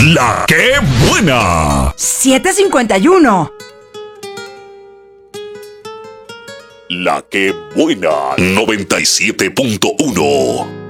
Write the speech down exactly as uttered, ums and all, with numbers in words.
La que buena. siete cincuenta y uno. La que buena. noventa y siete punto uno.